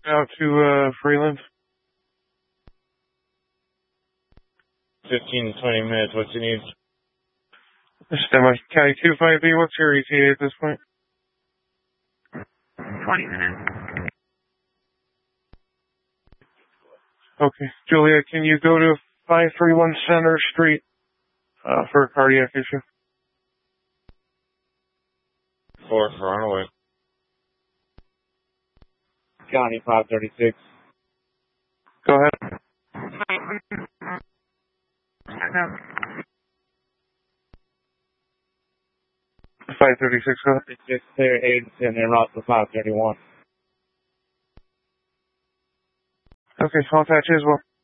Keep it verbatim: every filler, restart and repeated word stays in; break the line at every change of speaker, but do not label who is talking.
out to uh, Freeland.
Fifteen to twenty minutes. What you need?
Semi County two five B. What's your E T A at this point?
Twenty minutes.
Okay, Julia, can you go to five three one Center Street uh, for a cardiac issue?
Four for Runaway.
County five thirty-six.
Go ahead. five thirty-six, go ahead.
It's clear Agency and then route to five thirty-one.
Okay, I'll attach you as well.